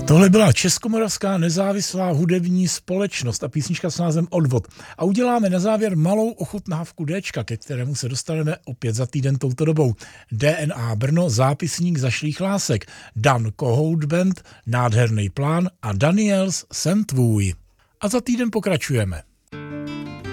Tohle byla Českomoravská nezávislá hudební společnost a písnička s názvem Odvod. A uděláme na závěr malou ochutnávku Dčka, ke kterému se dostaneme opět za týden touto dobou. DNA Brno, zápisník zašlých lásek, Dan Kohout Band, Nádherný plán a Daniels Jsem tvůj. A za týden pokračujeme.